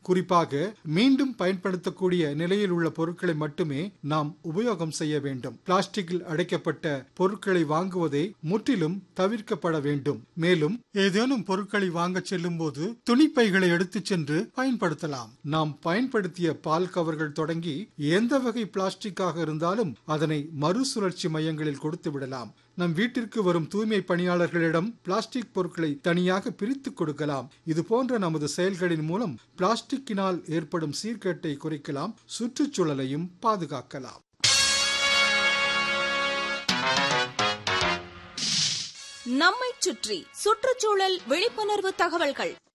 குறிப்பாக மீண்டும் பயன்படுத்தக்கூடிய நிலையில் உள்ள பொருட்களை மட்டுமே நாம் உபயோகம் செய்ய வேண்டும். பிளாஸ்டிக்கில் அடைக்கப்பட்ட பொருட்களை வாங்குவதை முற்றிலும் தவிர்க்கப்பட வேண்டும். மேலும் ஏதேனும் பொருட்களை வாங்க செல்லும் போது துணிப்பைகளை எடுத்துச் சென்று பயன்படுத்தலாம். நாம் பயன்படுத்திய பால் கவர்கள் தொடங்கி எந்த வகை பிளாஸ்டிக்காக இருந்தாலும் அதனை மறுசுழற்சி மையங்களில் கொடுத்து விடலாம். நம் வீட்டிற்கு வரும் தூய்மை பணியாளர்களிடம் பிளாஸ்டிக் பொருட்களை தனியாக பிரித்து கொடுக்கலாம். இது போன்ற நமது செயல்களின் மூலம் பிளாஸ்டிக்கினால் ஏற்படும் சீர்கேட்டை குறைக்கலாம், சுற்றுச்சூழலையும் பாதுகாக்கலாம். நம்மைச் சுற்றி சுற்றுச்சூழல் விழிப்புணர்வு தகவல்கள்.